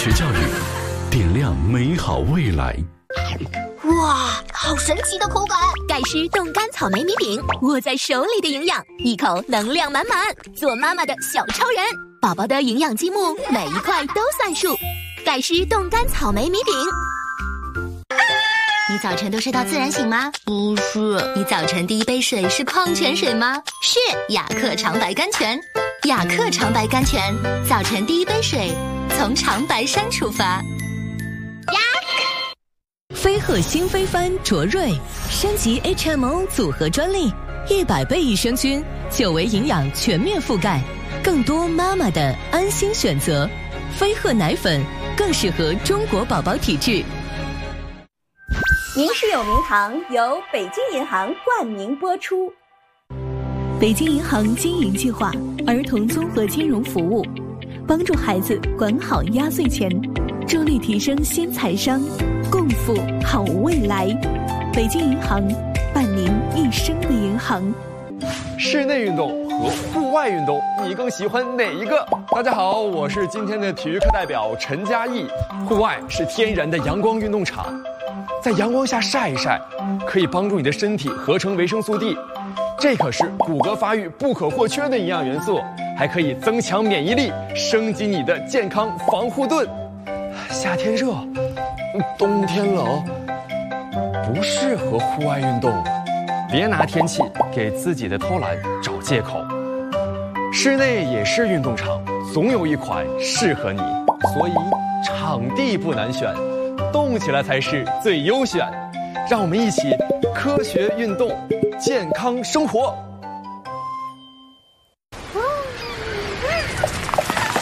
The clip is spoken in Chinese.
学教育，点亮美好未来。 哇，好神奇的口感！ 盖诗冻干草莓米饼，握在手里的营养，一口能量满满，做妈妈的小超人。宝宝的营养积木，每一块都算数。盖诗冻干草莓米饼。你早晨都睡到自然醒吗？ 不是。 你早晨第一杯水是矿泉水吗？是雅克长白甘泉。雅克长白甘泉，早晨第一杯水，从长白山出发。 飞鹤新飞帆卓瑞升级 HMO 组合专利，100倍益生菌，9维营养全面覆盖，更多妈妈的安心选择。飞鹤奶粉更适合中国宝宝体质。 名师有名堂由北京银行冠名播出。 北京银行经营计划，儿童综合金融服务，帮助孩子管好压岁钱，助力提升新财商，共赴好未来。北京银行，伴您一生的银行。 室内运动和户外运动，你更喜欢哪一个？大家好，我是今天的体育课代表陈嘉译。户外是天然的阳光运动场，在阳光下晒一晒，可以帮助你的身体合成维生素 D， 这可是骨骼发育不可或缺的营养元素，还可以增强免疫力，升级你的健康防护盾。夏天热，冬天冷，不适合户外运动。别拿天气给自己的偷懒找借口。室内也是运动场，总有一款适合你，所以场地不难选，动起来才是最优选。让我们一起科学运动，健康生活。